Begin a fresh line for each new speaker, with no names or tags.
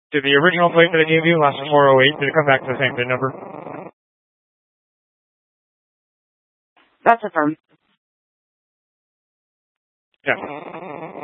Did the original plate that I gave you last 408, did it come back to the same VIN number?
That's affirmed.
Yes.